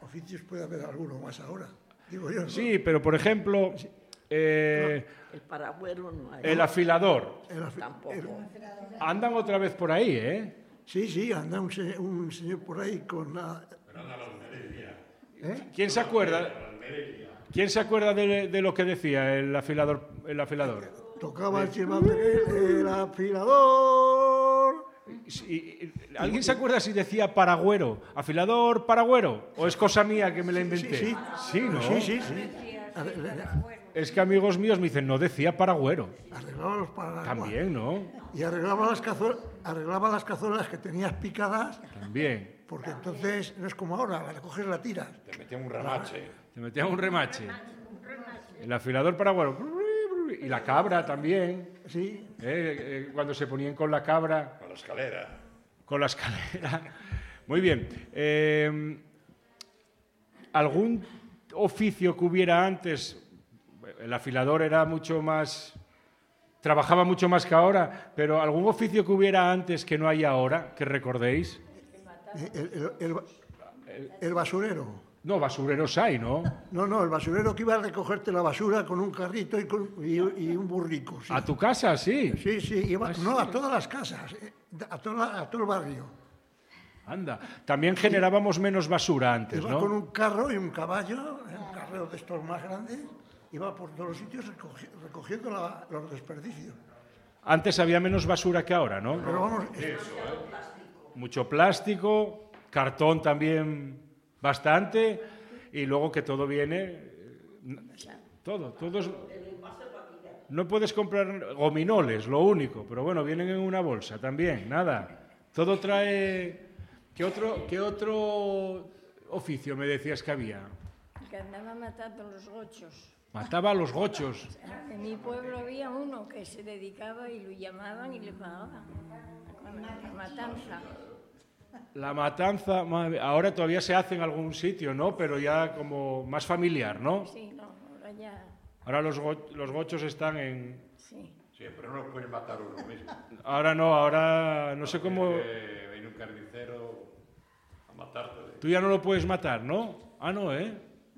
oficios puede haber alguno más ahora, digo yo, ¿no? Sí, pero por ejemplo, El paragüero no hay. el afilador. Tampoco. Andan otra vez por ahí, ¿eh? Sí, anda un señor por ahí con la... ¿Quién se acuerda? ¿Quién se acuerda de lo que decía el afilador? Tocaba el silbato, el afilador... ¿Alguien se acuerda si decía paragüero? ¿Afilador, paragüero? ¿O es cosa mía que me la inventé? Sí. Sí, ¿no? Sí. Es que amigos míos me dicen, no decía paragüero. Arreglaba los paraguas. También, ¿no? Y arreglaba las cazuelas que tenías picadas, También. porque entonces no es como ahora, la coges la tiras. Te metían un remache. Te metían un remache. El afilador paragüero. Y la cabra también. Sí. Cuando se ponían con la cabra. Con la escalera. Con la escalera. Muy bien. ¿Algún oficio que hubiera antes? El afilador era mucho más... Trabajaba mucho más que ahora, pero ¿algún oficio que hubiera antes que no hay ahora, que recordéis? El basurero. No, basureros hay, ¿no? No, el basurero que iba a recogerte la basura con un carrito y un burrico. Sí. ¿A tu casa, sí? Sí, iba, no, a todas las casas, a todo el barrio. Anda, también generábamos menos basura antes, Iba ¿no? con un carro y un caballo, un carro de estos más grandes, iba por todos los sitios recogiendo los desperdicios. Antes había menos basura que ahora, ¿no? Pero vamos, Mucho plástico, cartón también bastante, y luego que todo viene... Todo es... No puedes comprar gominoles, lo único, pero bueno, vienen en una bolsa también, nada. Todo trae... ¿Qué otro oficio me decías que había? Que andaba matando los gochos. Mataba a los gochos. En mi pueblo había uno que se dedicaba y lo llamaban y le pagaban. La matanza. La matanza, ahora todavía se hace en algún sitio, ¿no? Pero ya como más familiar, ¿no? Sí, no, ahora ya... Ahora los gochos están en... Sí. Sí, pero no lo puedes matar uno mismo. Ahora no sé cómo... Viene un carnicero a matarte. Tú ya no lo puedes matar, ¿no? Ah, no, ¿eh?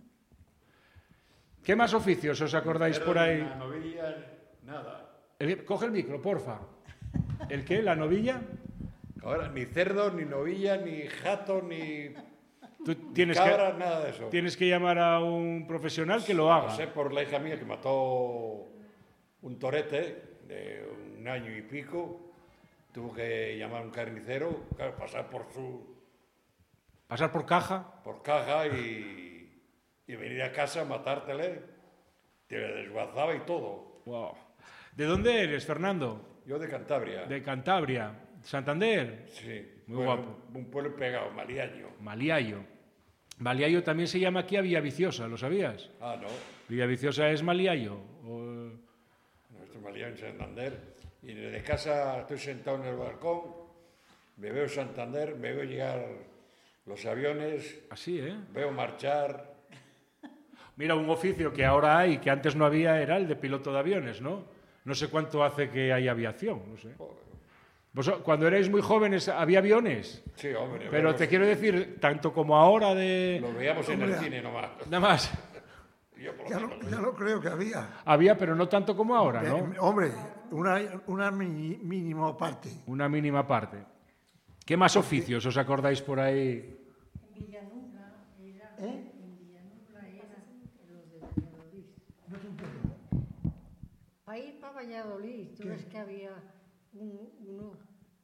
¿Qué más oficios os acordáis por ahí? La novilla, nada. Coge el micro, porfa. ¿El qué? ¿La novilla? Ahora, ni cerdo, ni novilla, ni jato, ni Tú tienes cabra, nada de eso. Tienes que llamar a un profesional que lo haga. Lo sé por la hija mía que mató un torete de 1 año y pico. Tuvo que llamar a un carnicero, claro, pasar Pasar por caja. por caja y venir a casa, matártele. Te desguazaba y todo. Wow. ¿De dónde eres, Fernando? Yo de Cantabria. De Cantabria. ¿Santander? Sí. Muy guapo. Un pueblo pegado, Maliaño. Maliayo. Maliayo también se llama aquí a Villaviciosa, ¿lo sabías? Ah, no. Villaviciosa es Maliayo. Nuestro Maliaño en Santander. Y desde casa estoy sentado en el balcón, me veo Santander, me veo llegar los aviones, Así, ¿eh? veo marchar. Mira, un oficio que ahora hay, que antes no había, era el de piloto de aviones, ¿no? No sé cuánto hace que hay aviación, no sé. ¿Vos, cuando erais muy jóvenes, había aviones? Sí, hombre. Pero te quiero decir, tanto como ahora de... Lo veíamos en el cine nomás. Nada más. Yo por lo ya menos. no creo que había. Había, pero no tanto como ahora, ¿no? Hombre, una mínima parte. Una mínima parte. ¿Qué más oficios os acordáis por ahí? En Villanueva era los de Valladolid. Para ir para Valladolid, tú ves que había uno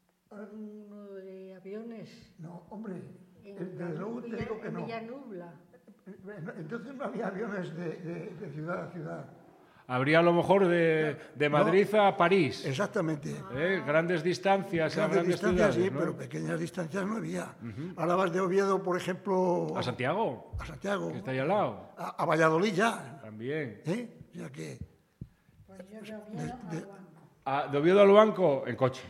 de aviones. No, hombre, En desde luego te digo que no. Villanubla. Entonces no había aviones de ciudad a ciudad. Habría a lo mejor de Madrid a París. Exactamente. Grandes distancias, a Grandes grandes distancias, ciudades, sí, ¿no? pero pequeñas distancias no había. Ahora vas de Oviedo, por ejemplo... ¿A Santiago? A Santiago. Que está ahí al lado. A Valladolid ya. También. Ya que... Pues yo de Oviedo a Luanco. ¿De Oviedo al banco? En coche.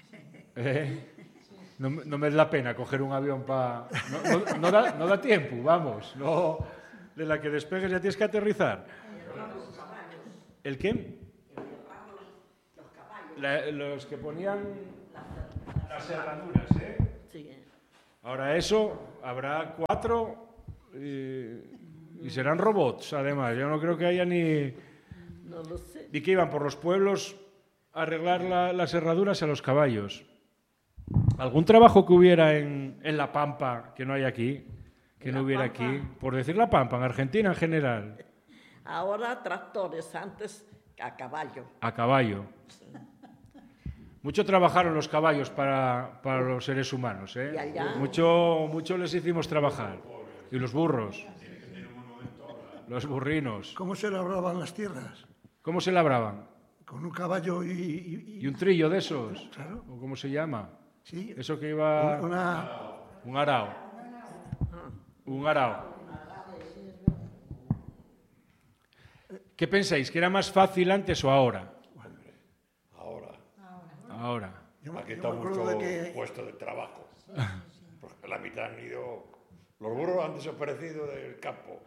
No me es la pena coger un avión para... No da tiempo, vamos. No, de la que despegues ya tienes que aterrizar. ¿El qué? Los que ponían las herraduras, ¿eh? Sí. Ahora eso, habrá 4 Y serán robots, además. Yo no creo que haya ni... No lo sé. Y que iban por los pueblos a arreglar las herraduras a los caballos. ¿Algún trabajo que hubiera en La Pampa que no hay aquí? Que no hubiera aquí. Por decir La Pampa, en Argentina en general. Ahora tractores, antes a caballo. A caballo. Mucho trabajaron los caballos para los seres humanos, ¿eh? Y allá. Mucho les hicimos trabajar. Y los burros. Los burrinos. ¿Cómo se labraban las tierras? ¿Cómo se labraban? Con un caballo ¿Y un trillo de esos? Claro. ¿O cómo se llama? Sí. Eso que iba... Un arao. Un arao. ¿Qué pensáis? ¿Que era más fácil antes o ahora? Ahora. Ha quitado mucho puesto de trabajo. Porque la mitad han ido... Los burros han desaparecido del campo.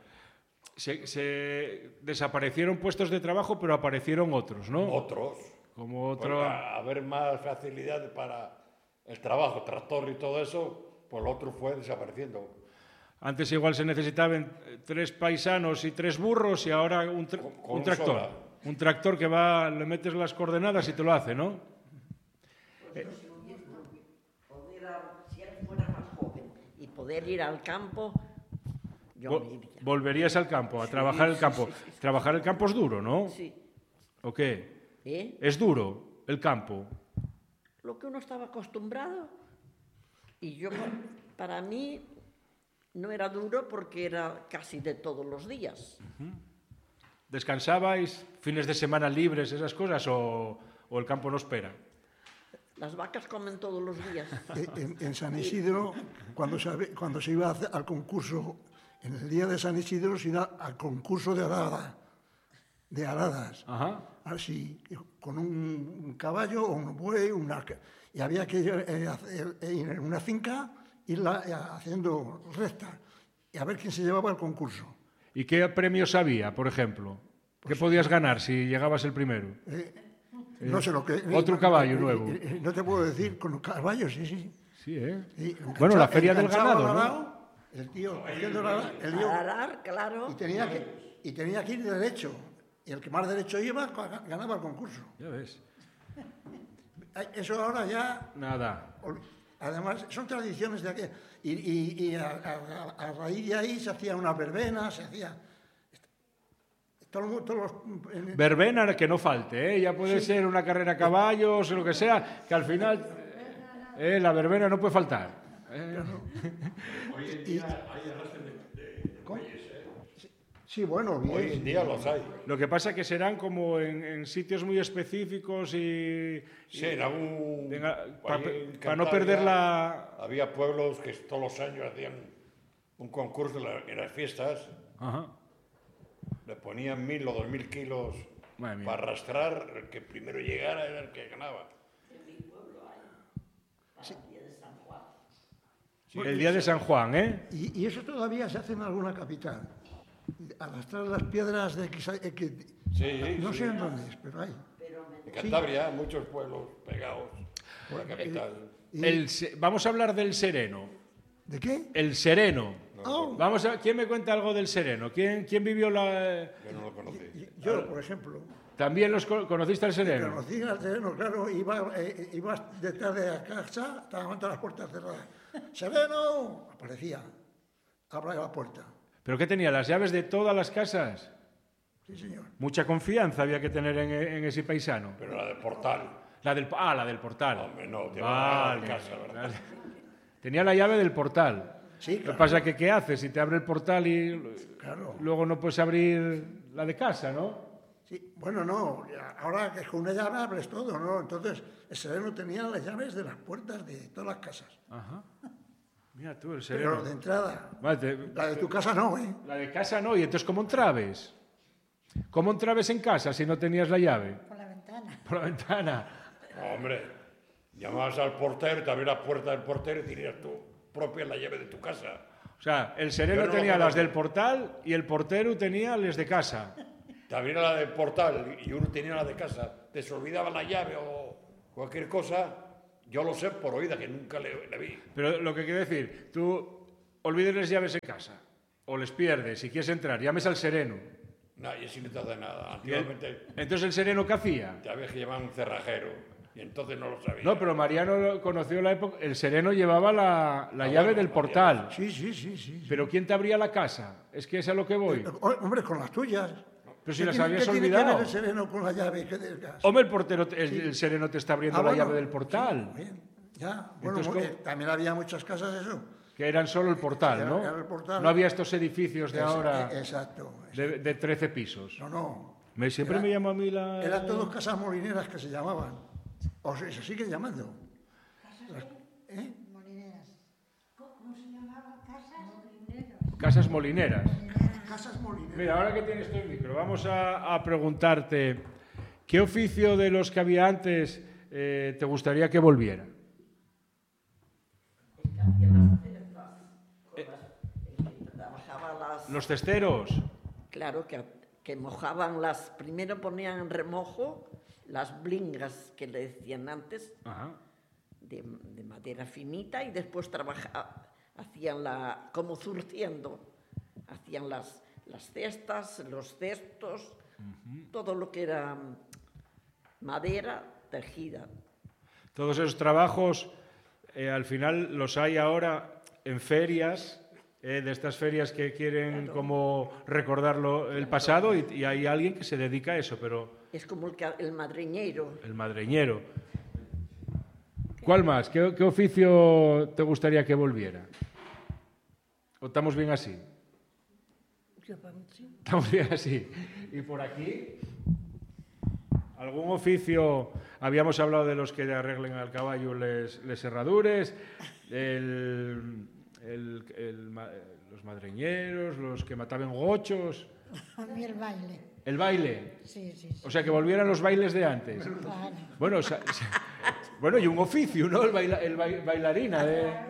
Se desaparecieron puestos de trabajo, pero aparecieron otros, ¿no? Otros. Como otro... Pues a haber más facilidad para el trabajo, tractor y todo eso, pues lo otro fue desapareciendo. Antes igual se necesitaban 3 paisanos y 3 burros y ahora un tractor. Sola. Un tractor que va, le metes las coordenadas y te lo hace, ¿no? Si él fuera más joven y poder ir al campo, yo me iría. Volverías al campo, a trabajar el campo. Sí. Trabajar el campo es duro, ¿no? Sí. ¿O qué? ¿Eh? Es duro el campo. Lo que uno estaba acostumbrado. Y yo, para mí, no era duro porque era casi de todos los días. ¿Descansabais? ¿Fines de semana libres, esas cosas? ¿O el campo no espera? Las vacas comen todos los días. En San Isidro, cuando se iba al concurso, en el día de San Isidro se iba al concurso de aradas. Ajá. Así, con un caballo o un buey, y había que hacer en una finca irla haciendo recta y a ver quién se llevaba el concurso. ¿Y qué premios había, por ejemplo? ¿Qué podías ganar si llegabas el primero? No sé lo que... Otro caballo nuevo. No te puedo decir, con caballos, sí. Sí, ¿eh? Sí, Bueno, la feria del enganchaba ganado, al ¿no? arao, el tío cogiendo el lío, Arar, claro. y tenía que ir derecho. Y el que más derecho iba ganaba el concurso. Ya ves. Eso ahora ya... Nada. Además, son tradiciones de aquí. Y a raíz de ahí se hacía una verbena, se hacía... Verbena que no falte, ¿eh? Ya puede ser una carrera a caballos o lo que sea, que al final la verbena no puede faltar. Hoy en día hay arrastre de bueyes, ¿eh? Sí, bueno, bien. Hoy en día los hay. Lo que pasa es que serán como en sitios muy específicos y Sí, en algún... para no perder la... Había pueblos que todos los años hacían un concurso en las fiestas. Ajá. Le ponían 1.000 o 2.000 kilos Madre mía. para arrastrar. El que primero llegara era el que ganaba. El día de San Juan, ¿eh? Y eso todavía se hace en alguna capital. Arrastrar las piedras de Sí, no sí. sé en dónde es, pero hay. En Cantabria, muchos pueblos pegados por la capital. Vamos a hablar del sereno. ¿De qué? El sereno. Oh. ¿Quién me cuenta algo del sereno? ¿Quién vivió la...? Yo no lo conocí. Yo, por ejemplo, ¿También conociste al sereno? conocí al sereno, claro, iba detrás de la casa, estaban todas las puertas cerradas. ¡Sereno! Aparecía. Abra la puerta. ¿Pero qué tenía? ¿Las llaves de todas las casas? Sí, señor. Mucha confianza había que tener en ese paisano. Pero la del portal. La del portal. Hombre, no, tiene la Vale. de casa, ¿verdad? Tenía la llave del portal. Sí, Lo que claro. pasa es que, ¿qué haces? Si te abre el portal y Claro. luego no puedes abrir la de casa, ¿no? Sí, bueno, no, ahora que con una llave abres todo, ¿no? Entonces, el sereno tenía las llaves de las puertas de todas las casas. Ajá. Mira tú, el sereno. Pero de entrada, Vale, la de tu casa no, ¿eh? la de casa no, y entonces ¿cómo entrabes? ¿Cómo entrabes en casa si no tenías la llave? Por la ventana. Por la ventana. Hombre, llamabas al portero, te abría la puerta del portero y tenías tú propia la llave de tu casa. O sea, el sereno Yo no lo tenía las conozco. del portal y el portero tenía las de casa. Te abría la del portal y uno tenía la de casa. Te se olvidaba la llave o cualquier cosa. Yo lo sé por oída, que nunca le vi. Pero lo que quiero decir, tú olvides las llaves en casa o les pierdes. Si quieres entrar, llames al sereno. No, y así no te hace nada. Antiguamente Entonces, ¿el sereno qué hacía? te había que llevar un cerrajero y entonces no lo sabía. No, pero Mariano conoció la época... El sereno llevaba la llave del portal. Sí. ¿Pero quién te abría la casa? Es que es a lo que voy. Hombre, con las tuyas. Pero si las ¿Qué habías tiene que olvidado. ver el sereno con la llave que del gas? Hombre, el sereno te está abriendo la bueno, llave del portal. sí, bien, ya. Bueno, Entonces, también había muchas casas eso. Que eran solo el portal, Sí, ¿no? era el portal. No había estos edificios de ahora Exacto. de 13 pisos. No. Siempre me llama a mí la... Eran todos casas molineras que se llamaban. O se siguen llamando. ¿Eh? Molineras. ¿Cómo se llamaba? Casas molineras. Casas molineras. Mira, ahora que tienes tú el micro, vamos a preguntarte, ¿qué oficio de los que había antes te gustaría que volviera? Los cesteros. Claro, que mojaban primero ponían en remojo las blingas que le decían antes, Ajá. de madera finita, y después hacían como zurciendo, hacían las cestas, los cestos, todo lo que era madera tejida. Todos esos trabajos, al final los hay ahora en ferias, de estas ferias que quieren como recordar el pasado, y hay alguien que se dedica a eso, pero... Es como el madreñero. El madreñero. ¿Cuál más? ¿Qué oficio te gustaría que volviera? ¿O estamos bien así? Estamos bien así. ¿Y por aquí? ¿Algún oficio? Habíamos hablado de los que arreglen al caballo les herradures, los madreñeros, los que mataban gochos. A mí el baile. ¿El baile? Sí. O sea, que volvieran los bailes de antes. Claro. Bueno, y un oficio, ¿no? Bailarina.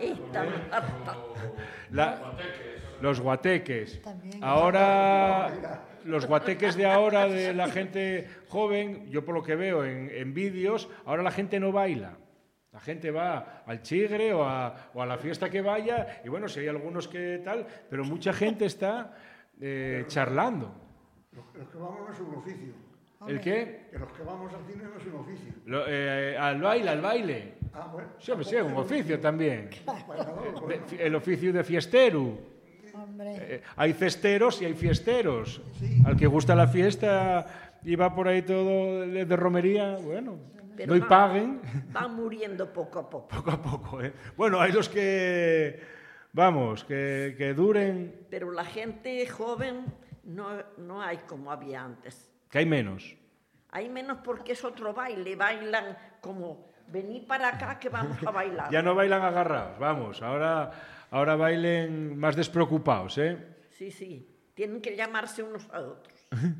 Los guateques. También. Ahora, los guateques de ahora, de la gente joven, yo por lo que veo en vídeos, ahora la gente no baila. La gente va al chigre o a la fiesta que vaya, y bueno, si hay algunos que tal, pero mucha gente está charlando. Los que vamos no es un oficio. ¿El qué? Que los que vamos al cine no es un oficio. Al baile. Ah, bueno. Sí, hombre, sí, es un oficio también. Bailador, bueno. El oficio de fiestero. Hombre. Hay cesteros y hay fiesteros. Al que gusta la fiesta y va por ahí todo de romería, bueno, Pero no y paguen. Van muriendo poco a poco. Poco a poco, ¿eh? Bueno, hay los que, vamos, que duren... Pero la gente joven no hay como había antes. Que hay menos. Hay menos porque es otro baile. Bailan como, vení para acá que vamos a bailar. Ya no bailan agarrados, vamos. Ahora bailen más despreocupados, ¿eh? Sí. Tienen que llamarse unos a otros.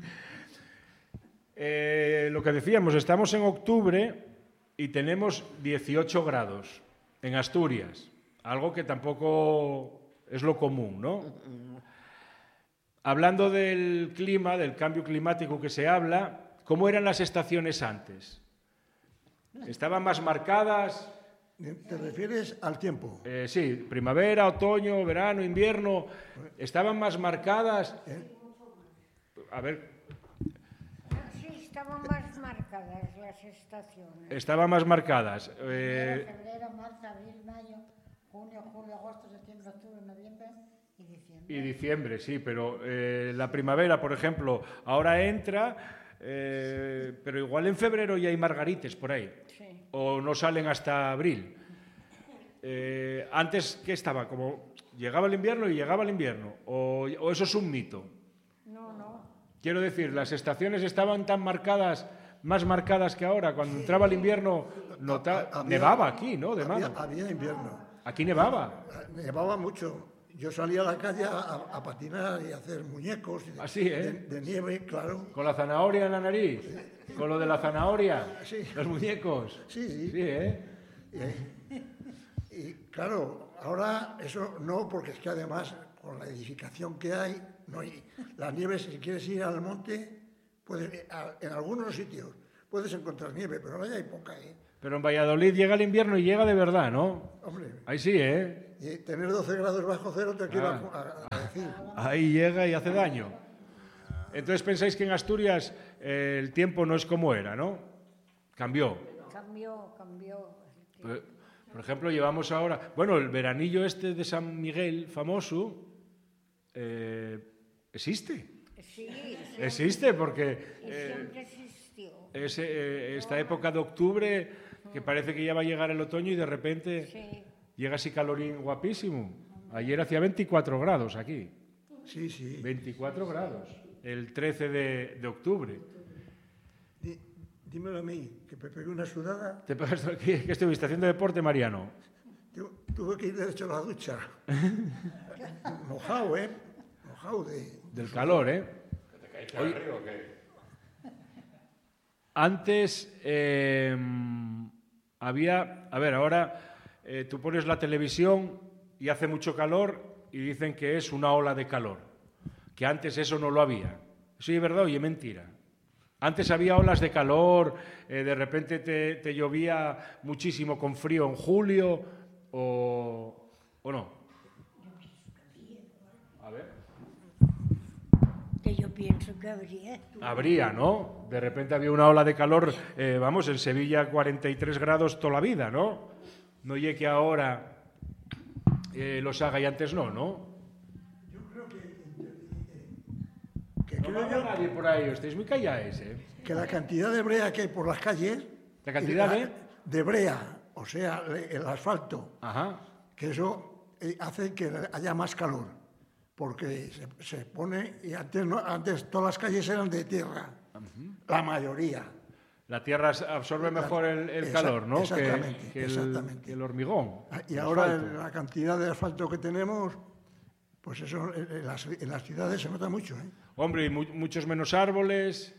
Lo que decíamos, estamos en octubre y tenemos 18 grados en Asturias. Algo que tampoco es lo común, ¿no? Hablando del clima, del cambio climático que se habla, ¿cómo eran las estaciones antes? ¿Estaban más marcadas? ¿Te refieres al tiempo? Sí, primavera, otoño, verano, invierno. ¿Estaban más marcadas? A ver, Sí, estaban más marcadas las estaciones. estaban más marcadas. Febrero, marzo, abril, mayo, junio, julio, agosto, septiembre, octubre, noviembre y diciembre. Y diciembre, sí, pero la primavera, por ejemplo, ahora entra, pero igual en febrero ya hay margarites por ahí. Sí. O no salen hasta abril. Antes, ¿qué estaba? Como llegaba el invierno y llegaba el invierno. O eso es un mito. No. Quiero decir, las estaciones estaban tan marcadas, más marcadas que ahora. Cuando entraba el invierno, nevaba aquí, ¿no? De mano. Había invierno. Aquí nevaba. Nevaba mucho. Yo salía a la calle a patinar y a hacer muñecos Así, ¿eh? de nieve, claro. Con la zanahoria en la nariz. Con lo de la zanahoria. Sí. Los muñecos. Sí. Sí, ¿eh? Y claro, ahora eso no, porque es que además con la edificación que hay, no hay las nieves, si quieres ir al monte, en algunos sitios puedes encontrar nieve, pero ahora ya hay poca, ¿eh? Pero en Valladolid llega el invierno y llega de verdad, ¿no? Hombre, Ahí sí, ¿eh? y tener 12 grados bajo cero te quiero agradecer. Brasil. Ahí llega y hace daño. Entonces pensáis que en Asturias el tiempo no es como era, ¿no? Cambió. Cambió. Por ejemplo, llevamos ahora... Bueno, el veranillo este de San Miguel, famoso, existe. Sí, Existe porque siempre existió. esta época de octubre, que parece que ya va a llegar el otoño y de repente Sí. llega así calorín guapísimo. Ayer hacía 24 grados aquí. Sí, sí. 24 grados. El 13 de octubre. Dímelo a mí, que me pegué una sudada. ¿Te pegas aquí? ¿Qué estuviste haciendo deporte, Mariano? Tuve que ir derecho a la ducha. Mojado, ¿eh? Mojado Del calor, ¿eh? ¿Te caíste al río o qué? Antes había... A ver, ahora tú pones la televisión y hace mucho calor y dicen que es una ola de calor. Que antes eso no lo había. ¿Eso es verdad o es mentira? Antes había olas de calor, de repente te llovía muchísimo con frío en julio, o no. A ver. Que yo pienso que habría. Habría, ¿no? De repente había una ola de calor, vamos, en Sevilla 43 grados toda la vida, ¿no? No llegue que ahora los haga y antes no, ¿no? No creo habla nadie por ahí, estáis muy callados, ¿eh? que la cantidad de brea que hay por las calles... ¿La cantidad de brea, o sea, el asfalto, Ajá. que eso hace que haya más calor, porque se pone... Y antes todas las calles eran de tierra, la mayoría. La tierra absorbe mejor el calor, ¿no? Exactamente, Que el hormigón. Y el ahora asfalto. la cantidad de asfalto que tenemos, pues eso en las ciudades se nota mucho, ¿eh? Hombre, y muchos menos árboles.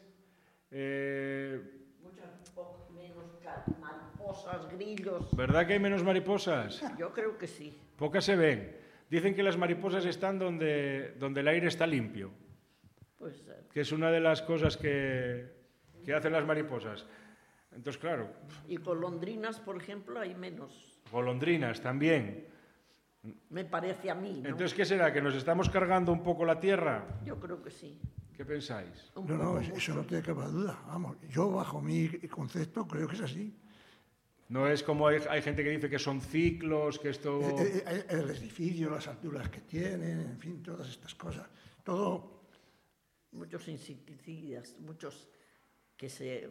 Muchas menos mariposas, grillos. ¿Verdad que hay menos mariposas? Yo creo que sí. Pocas se ven. Dicen que las mariposas están donde el aire está limpio, Pues que es una de las cosas que hacen las mariposas. Entonces, claro, y golondrinas, por ejemplo, hay menos. golondrinas también. Me parece a mí, ¿no? Entonces, ¿qué será? ¿Que nos estamos cargando un poco la tierra? Yo creo que sí. ¿Qué pensáis? No, eso no tiene que haber duda. Vamos, yo bajo mi concepto creo que es así. No es como hay gente que dice que son ciclos, que esto... El edificio, las alturas que tienen, en fin, todas estas cosas. Todo, Muchos insecticidas, muchos que se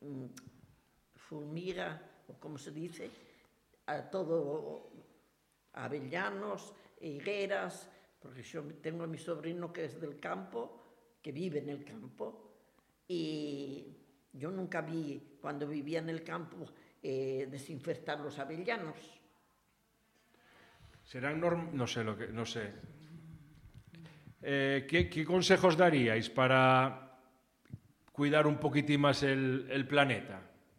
fumiga, o como se dice, a todo, avellanos, higueras, porque yo tengo a mi sobrino que es del campo, que vive en el campo, y yo nunca vi, cuando vivía en el campo, desinfectar los avellanos. Serán no sé lo que... No sé. ¿Qué consejos daríais para cuidar un poquitín más el planeta?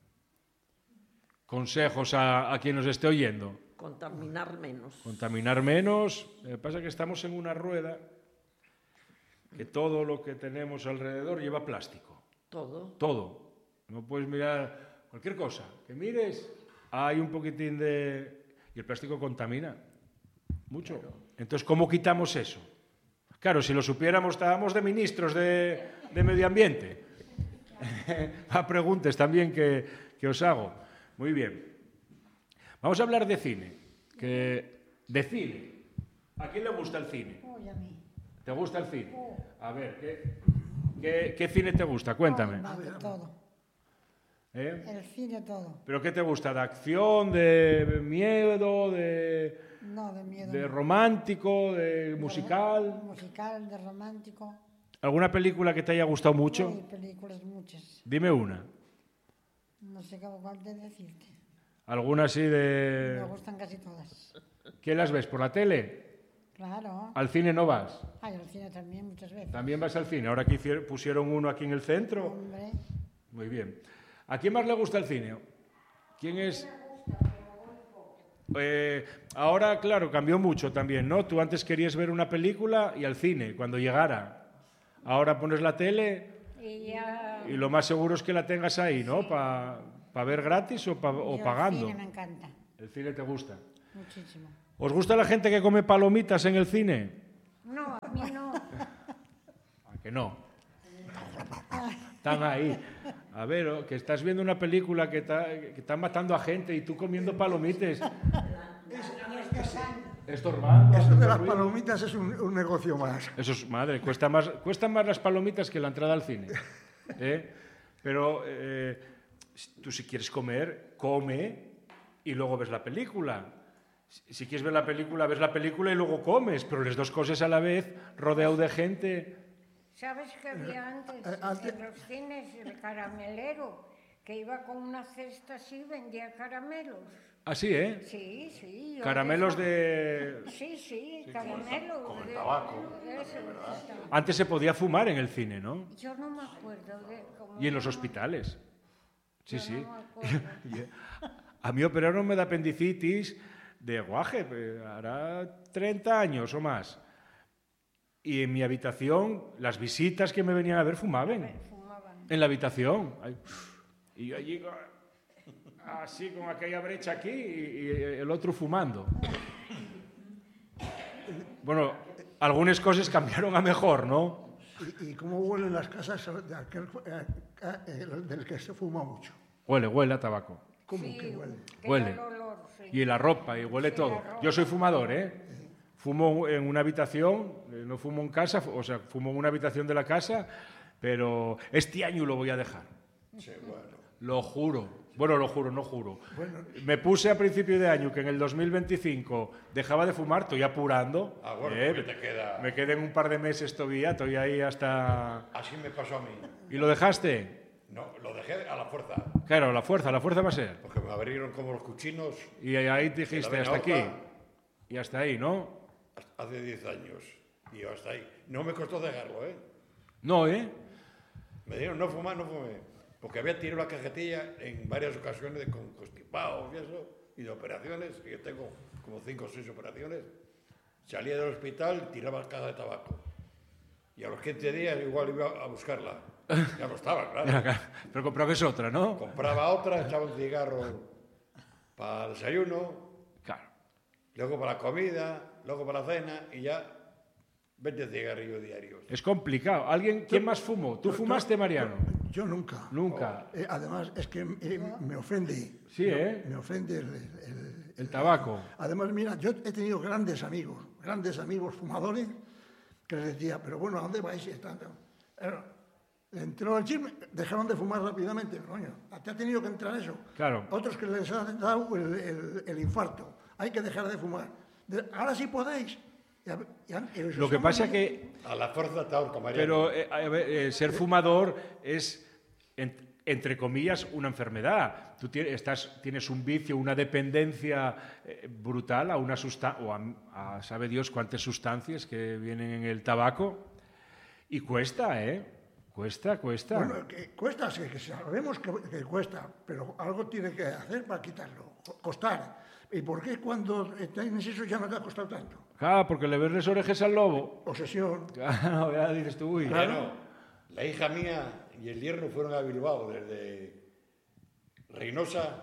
Consejos a quien nos esté oyendo. Contaminar menos. Contaminar menos. Lo que pasa es que estamos en una rueda que todo lo que tenemos alrededor lleva plástico. Todo. Todo. No puedes mirar cualquier cosa. Que mires, hay un poquitín de... Y el plástico contamina mucho. Claro. Entonces, ¿cómo quitamos eso? Claro, si lo supiéramos, estábamos de ministros de Medio Ambiente. A preguntas también que os hago. Muy bien. Vamos a hablar de cine. De cine. ¿A quién le gusta el cine? Uy, a mí. ¿Te gusta el cine? A ver, ¿qué cine te gusta? Cuéntame. Todo. ¿Eh? El cine todo. ¿Pero qué te gusta? ¿De acción, de miedo, No, de miedo. de romántico, de musical? Musical, de romántico. ¿Alguna película que te haya gustado mucho? Hay películas muchas. Dime una. No sé cuál de decirte. ¿Alguna así de...? Me gustan casi todas. ¿Qué las ves? ¿Por la tele? Claro. ¿Al cine no vas? Ay, al cine también muchas veces. ¿También vas al cine? Ahora que pusieron uno aquí en el centro. Hombre. Muy bien. ¿A quién más le gusta el cine? ¿Quién es...? Ahora, claro, cambió mucho también, ¿no? Tú antes querías ver una película y al cine, cuando llegara. Ahora pones la tele y lo más seguro es que la tengas ahí, ¿no? Para ver gratis o pagando. El cine me encanta. ¿El cine te gusta? Muchísimo. ¿Os gusta la gente que come palomitas en el cine? No, a mí no. ¿A que no? Están ahí. A ver, que estás viendo una película que están matando a gente y tú comiendo palomitas. Estorbando. Eso de las palomitas es un negocio más. Eso es, madre, cuestan más las palomitas que la entrada al cine. Pero tú si quieres comer, come y luego ves la película. Si quieres ver la película, ves la película y luego comes, pero las dos cosas a la vez, rodeado de gente. ¿Sabes que había antes en los cines el caramelero que iba con una cesta así y vendía caramelos? Así, ¿eh? Sí, sí. Caramelos de... Sí, caramelos. Como el tabaco. Eso, Antes se podía fumar en el cine, ¿no? yo no me acuerdo de cómo... Y en los hospitales. Sí, Yo sí. no me acuerdo. A mí operaron de apendicitis de guaje, hará 30 años o más. Y en mi habitación, las visitas que me venían a ver fumaban. En la habitación. Y yo allí, así con aquella brecha aquí y el otro fumando. Bueno, algunas cosas cambiaron a mejor, ¿no? ¿Y cómo huelen las casas del que se fuma mucho? Huele a tabaco. ¿Cómo Sí, que huele? que Huele. da olor, sí. Y la ropa, y huele todo. la ropa. Yo soy fumador, ¿eh? Fumo en una habitación, no fumo en casa, o sea, fumo en una habitación de la casa, pero este año lo voy a dejar. Sí, bueno. Lo juro. Bueno, lo juro, no juro. Bueno. Me puse a principio de año que en el 2025 dejaba de fumar, estoy apurando. Ah, bueno, porque te queda... Me quedé en un par de meses todavía, estoy ahí hasta... Así me pasó a mí. ¿Y lo dejaste? No, lo dejé a la fuerza. Claro, la fuerza va a ser. Porque me abrieron como los cuchinos Y ahí dijiste, vena hasta aquí. horta. Y hasta ahí, ¿no? hace 10 años. Y yo hasta ahí. No me costó dejarlo, ¿eh? No, ¿eh? Me dijeron no fumar, no fumé. Porque había tirado la cajetilla en varias ocasiones con constipados y eso, y de operaciones, que yo tengo como 5 o 6 operaciones. Salía del hospital, tiraba la caja de tabaco. Y a los 15 días igual iba a buscarla. Ya no estaba, claro. Pero comprabas otra, ¿no? Compraba otra, echaba un cigarro para el desayuno, Claro. luego para la comida, luego para la cena y ya 20 cigarrillos diarios. Es complicado. ¿Quién más fumó? ¿Tú fumaste, Mariano? Yo nunca. Nunca. Además, es que me ofende. Sí, ¿eh? Me ofende El tabaco. Además, mira, yo he tenido grandes amigos fumadores, que les decía, pero bueno, ¿a dónde vais? Entró el chisme, dejaron de fumar rápidamente. Coño, te ha tenido que entrar eso. Claro. Otros que les ha dado el infarto. Hay que dejar de fumar. Ahora sí podéis. Lo que pasa que... A la fuerza está ahorca, Mariano. Pero a ver, ser fumador es, entre comillas, una enfermedad. Tú tienes un vicio, una dependencia brutal a una sustancia, o a sabe Dios cuántas sustancias que vienen en el tabaco. Y cuesta, ¿eh? Cuesta. Bueno, que cuesta, sí, que sabemos que cuesta, pero algo tiene que hacer para quitarlo, costar. ¿Y por qué cuando tienes eso ya no te ha costado tanto? Claro, porque le ves las orejas al lobo. Obsesión. Claro, ya dices tú, uy. Bueno, la hija mía y el yerno fueron a Bilbao desde Reynosa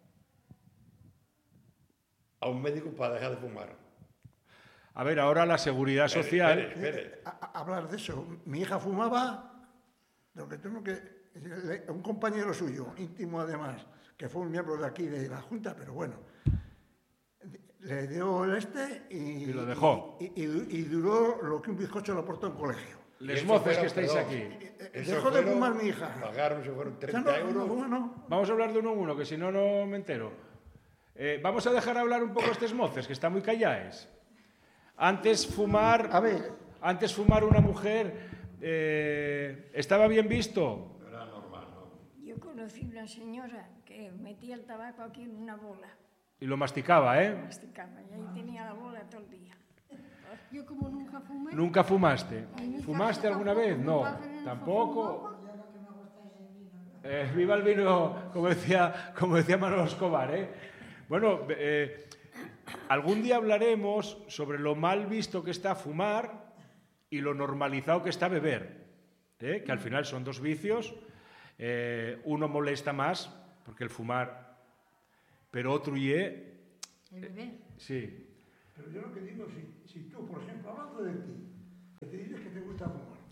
a un médico para dejar de fumar. A ver, ahora la seguridad social... Espere. Hablar de eso. Mi hija fumaba, lo que tengo que... Un compañero suyo, íntimo además, que fue un miembro de aquí de la Junta, pero bueno, le dio el y lo dejó. Y duró lo que un bizcocho le aportó en colegio. Les Eso moces fueron, que estáis perdón, aquí. eso Dejó de fueron- fumar mi hija. Pagaron, se fueron Ya 30 euros. no. Vamos a hablar de uno en uno, que si no, no me entero. Vamos a dejar hablar un poco estos moces, que están muy callaes. Antes fumar... A ver. Antes fumar una mujer estaba bien visto. Yo conocí una señora que metía el tabaco aquí en una bola, Y lo masticaba, ¿eh? masticaba, y ahí tenía la bola todo el día. Yo como nunca fumé, Nunca fumaste. En mi ¿Fumaste casa alguna tampoco, vez? mi No, padre no tampoco. Viva el vino, como decía Manolo Escobar, ¿eh? Bueno, algún día hablaremos sobre lo mal visto que está fumar y lo normalizado que está beber, ¿eh? Que al final son dos vicios. Uno molesta más, porque el fumar, pero otro el bebé. sí. Pero yo lo que digo, si tú, por ejemplo, hablando de ti, que te dices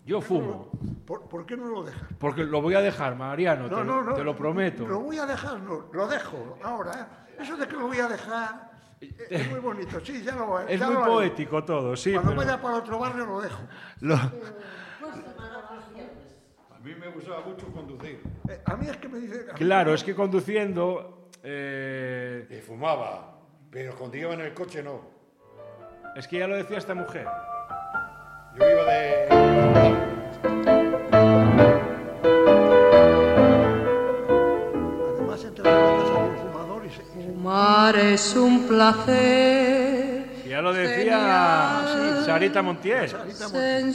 Yo fumo. ¿Por qué no lo dejas? Porque lo voy a dejar, Mariano, No, te lo prometo. Lo voy a dejar, no, lo dejo ahora. Eso de que lo voy a dejar es muy bonito, sí, ya lo Es ya muy lo haré. poético todo, sí. Cuando pero vaya para otro barrio lo dejo. A mí me gustaba mucho conducir. A mí es que me dice... Claro, es que conduciendo... Y fumaba, pero cuando iba en el coche no. Es que ya lo decía esta mujer. Yo iba de... Además, entre las bandas hay un fumador y se... Fumar es un placer. Ya lo decía Sarita Montiel. Sarita Montiel.